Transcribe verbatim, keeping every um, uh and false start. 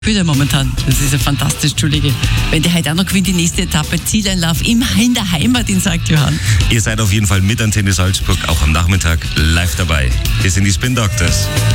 Wieder momentan. Das ist ja fantastisch, Entschuldige. Wenn der heute auch noch gewinnt, die nächste Etappe, Zieleinlauf im, in der Heimat in Sankt Johann. Ihr seid auf jeden Fall mit Antenne Salzburg auch am Nachmittag live dabei. Wir sind die Spin Doctors.